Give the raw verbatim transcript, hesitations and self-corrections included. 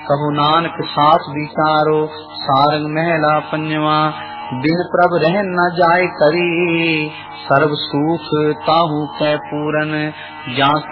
कहो नानक साथ विचारो, सारंग महला पंजवा, बिन प्रभ रह न जाय करी, सर्व सुख ताहू कै पूरन, जा